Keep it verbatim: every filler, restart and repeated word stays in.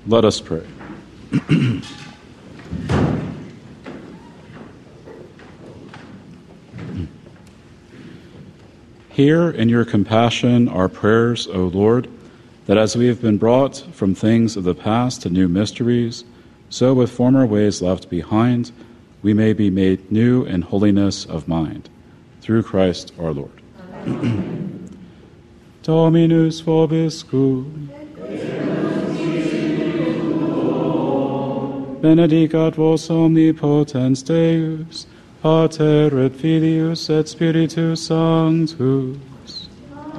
Let us pray. Hear in your compassion our prayers, O Lord, that as we have been brought from things of the past to new mysteries, so with former ways left behind, we may be made new in holiness of mind. Through Christ our Lord. Dominus vobiscum. Benedicat vos omnipotens Deus, Pater et Filius et Spiritus Sanctus.